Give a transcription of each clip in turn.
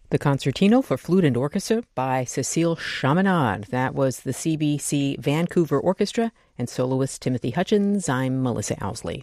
The Concertino for Flute and Orchestra by Cécile Chaminade. That was the CBC Vancouver Orchestra and soloist Timothy Hutchins. I'm Melissa Owsley.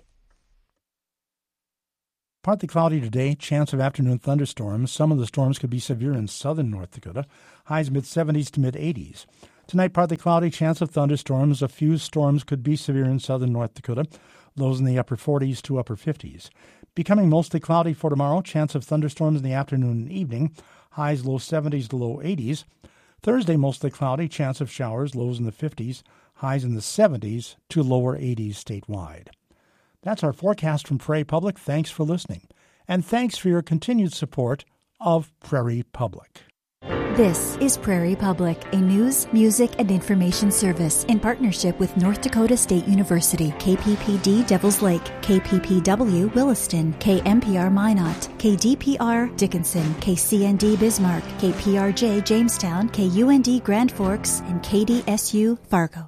Partly cloudy today, chance of afternoon thunderstorms. Some of the storms could be severe in southern North Dakota. Highs mid-70s to mid-80s. Tonight, partly cloudy, chance of thunderstorms. A few storms could be severe in southern North Dakota. Lows in the upper 40s to upper 50s. Becoming mostly cloudy for tomorrow. Chance of thunderstorms in the afternoon and evening. Highs low 70s to low 80s. Thursday, mostly cloudy, chance of showers, lows in the 50s, highs in the 70s to lower 80s statewide. That's our forecast from Prairie Public. Thanks for listening. And thanks for your continued support of Prairie Public. This is Prairie Public, a news, music, and information service in partnership with North Dakota State University, KPPD Devils Lake, KPPW Williston, KMPR Minot, KDPR Dickinson, KCND Bismarck, KPRJ Jamestown, KUND Grand Forks, and KDSU Fargo.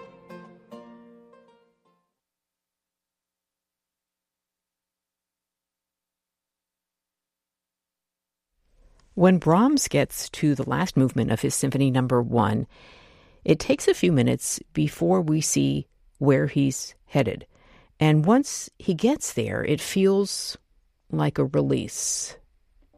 When Brahms gets to the last movement of his Symphony No. 1, it takes a few minutes before we see where he's headed. And once he gets there, it feels like a release.